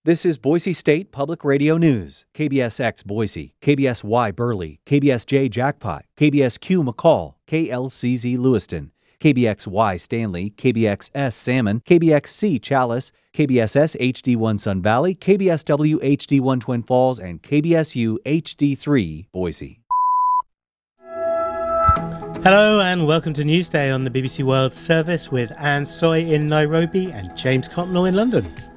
This is Boise State Public Radio News. KBSX Boise, KBSY Burley, KBSJ Jackpot, KBSQ McCall, KLCZ Lewiston, KBXY Stanley, KBXS Salmon, KBXC Chalice, KBSS HD1 Sun Valley, KBSW HD1 Twin Falls, and KBSU HD3 Boise. Hello and welcome to Newsday on the BBC World Service with Anne Soy in Nairobi and James Copnell in London.